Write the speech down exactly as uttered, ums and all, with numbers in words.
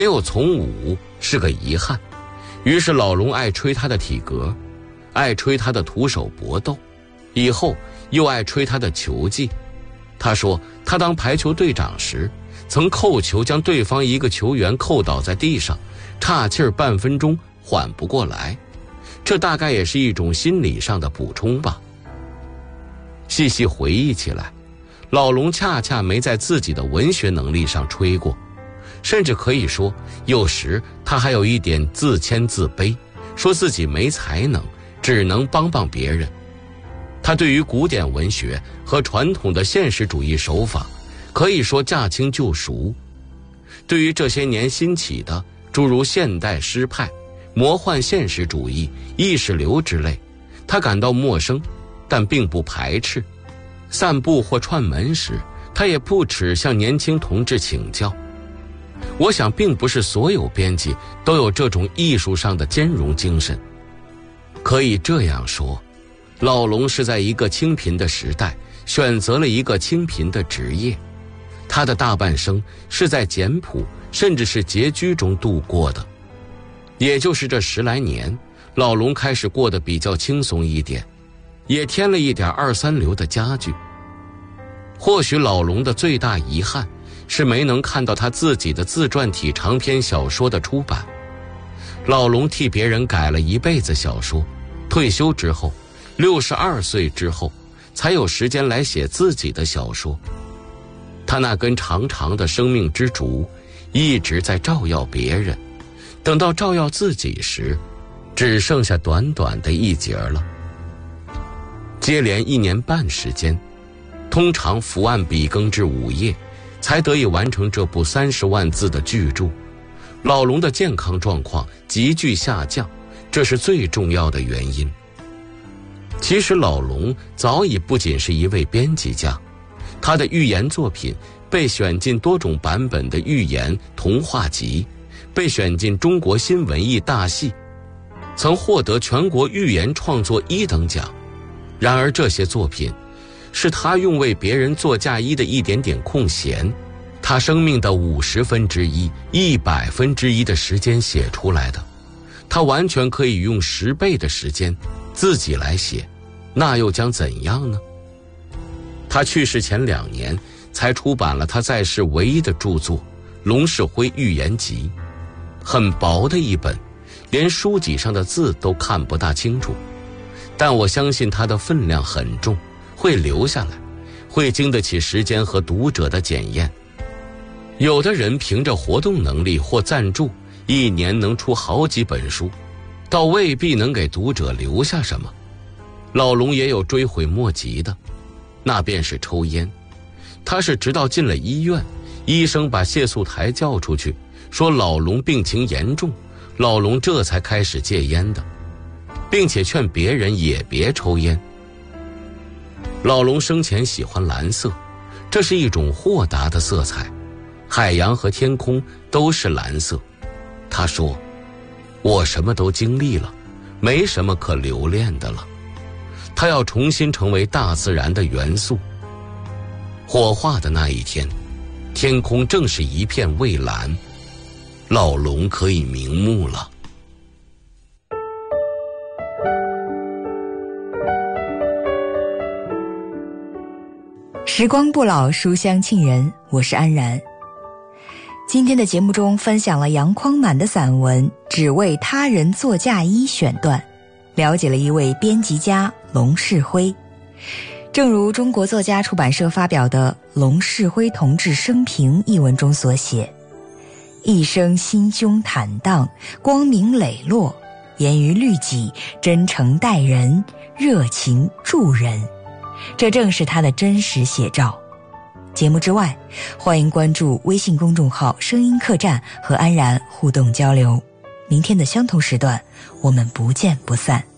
没有从武是个遗憾。于是老龙爱吹他的体格，爱吹他的徒手搏斗，以后又爱吹他的球技。他说他当排球队长时，曾扣球将对方一个球员扣倒在地上，岔气儿半分钟缓不过来，这大概也是一种心理上的补充吧。细细回忆起来，老龙恰恰没在自己的文学能力上吹过，甚至可以说有时他还有一点自谦自卑，说自己没才能，只能帮帮别人。他对于古典文学和传统的现实主义手法可以说驾轻就熟，对于这些年兴起的诸如现代诗派、魔幻现实主义、意识流之类，他感到陌生，但并不排斥。散步或串门时，他也不耻向年轻同志请教。我想并不是所有编辑都有这种艺术上的兼容精神。可以这样说，老龙是在一个清贫的时代选择了一个清贫的职业，他的大半生是在简朴甚至是拮据中度过的。也就是这十来年，老龙开始过得比较轻松一点，也添了一点二三流的家具。或许老龙的最大遗憾是没能看到他自己的自传体长篇小说的出版。老龙替别人改了一辈子小说，退休之后，六十二岁之后，才有时间来写自己的小说。他那根长长的生命之烛一直在照耀别人，等到照耀自己时，只剩下短短的一截了。接连一年半时间，通常伏案笔耕至午夜，才得以完成这部三十万字的巨著。老龙的健康状况急剧下降，这是最重要的原因。其实老龙早已不仅是一位编辑家，他的寓言作品被选进多种版本的寓言童话集，被选进中国新文艺大系，曾获得全国寓言创作一等奖。然而这些作品是他用为别人做嫁衣的一点点空闲，他生命的五十分之一、一百分之一的时间写出来的。他完全可以用十倍的时间自己来写，那又将怎样呢？他去世前两年才出版了他在世唯一的著作《龙世辉寓言集》，很薄的一本，连书籍上的字都看不大清楚，但我相信它的分量很重，会留下来，会经得起时间和读者的检验。有的人凭着活动能力或赞助，一年能出好几本书，倒未必能给读者留下什么。老龙也有追悔莫及的，那便是抽烟。他是直到进了医院，医生把谢素台叫出去，说老龙病情严重，老龙这才开始戒烟的，并且劝别人也别抽烟。老龙生前喜欢蓝色，这是一种豁达的色彩，海洋和天空都是蓝色。他说，我什么都经历了，没什么可留恋的了。他要重新成为大自然的元素。火化的那一天，天空正是一片蔚蓝，老龙可以瞑目了。 时光不老，书香沁人，我是安然。今天的节目中分享了杨匡满的散文《只为他人做嫁衣》选段，了解了一位编辑家龙世辉。正如中国作家出版社发表的《龙世辉同志生平》一文中所写，一生心胸坦荡，光明磊落，严于律己，真诚待人，热情助人，这正是他的真实写照。节目之外，欢迎关注微信公众号声音客栈和安然互动交流。明天的相同时段，我们不见不散。